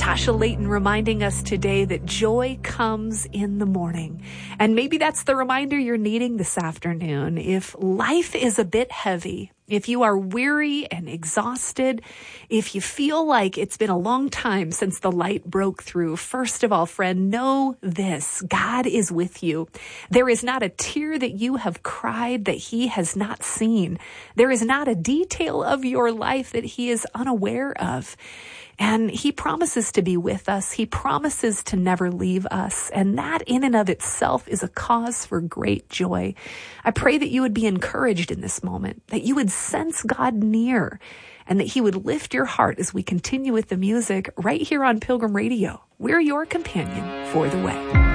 Tasha Layton reminding us today that joy comes in the morning. And maybe that's the reminder you're needing this afternoon. If life is a bit heavy, if you are weary and exhausted, if you feel like it's been a long time since the light broke through, first of all, friend, know this: God is with you. There is not a tear that you have cried that he has not seen. There is not a detail of your life that he is unaware of. And he promises to be with us. He promises to never leave us. And that in and of itself is a cause for great joy. I pray that you would be encouraged in this moment, that you would sense God near, and that he would lift your heart as we continue with the music right here on Pilgrim Radio. We're your companion for the way.